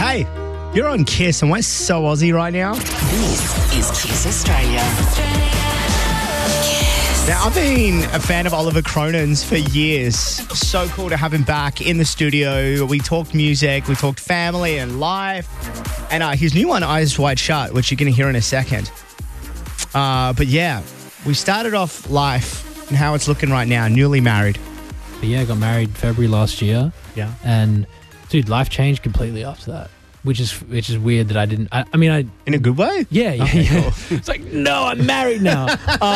Hey, you're on Kiss and we're so Aussie right now. This is Kiss Australia. Now, I've been a fan of Oliver Cronin's for years. So cool to have him back in the studio. We talked music, we talked family and life. And his new one, Eyes Wide Shut, which you're going to hear in a second. But yeah, we started off life and how it's looking right now, newly married. But yeah, I got married February last year. Yeah. And dude, life changed completely after that. Which is weird that I didn't. I mean, In a good way? yeah. Cool. It's like, no, I'm married now.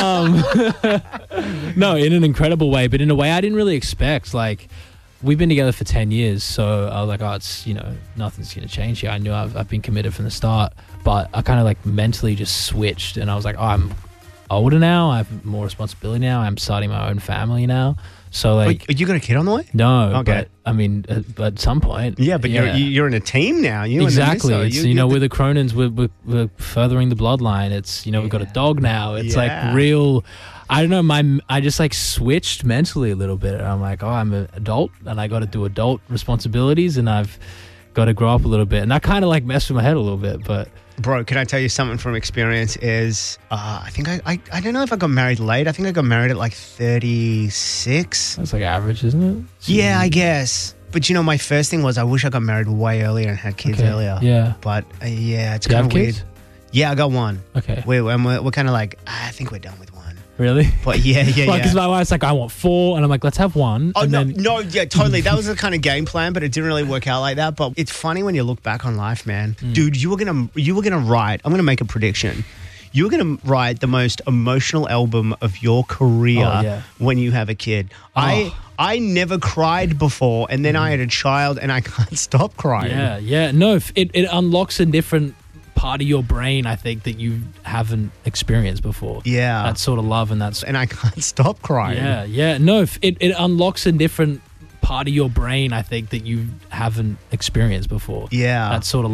No, in an incredible way, but in a way I didn't really expect. Like, we've been together for 10 years, so I was like, oh, it's, nothing's going to change here. I knew I've been committed from the start, but I kind of like mentally just switched, and I was like, oh, I'm older now. I have more responsibility now. I'm starting my own family now. So like, you got a kid on the way? no, Okay. but I mean, at some point, Yeah, but you're in a team now. You exactly. And the It's we're the Cronins. We're furthering the bloodline. It's we've got a dog now. It's Yeah. like real. I don't know. I just like switched mentally a little bit. I'm like, oh, I'm an adult and I got to do adult responsibilities and I've got to grow up a little bit. And that kind of like messed with my head a little bit. But Bro, can I tell you something from experience is I think I don't know if I got married late. I think I got married at like 36. that's like average, isn't it? Yeah, I guess. But my first thing was I wish I got married way earlier and had kids Okay, earlier. yeah. But yeah, it's Do you kind have of weird. kids? Yeah, I got one. Okay. We're kind of like, I think we're done with one. Really? But yeah. Because my wife's like, I want 4, and I'm like, let's have 1. Oh, and no, yeah, totally. That was the kind of game plan, but it didn't really work out like that. But it's funny when you look back on life, man. Dude, you were gonna write, I'm gonna make a prediction. You were gonna write the most emotional album of your career Oh, yeah. when you have a kid. Oh. I never cried before, and then I had a child, and I can't stop crying. Yeah. No, it unlocks a different part of your brain, I think, that you haven't experienced before. Yeah. That sort of love and that's... And I can't stop crying. Yeah. No, it unlocks a different part of your brain, I think, that you haven't experienced before. Yeah. That sort of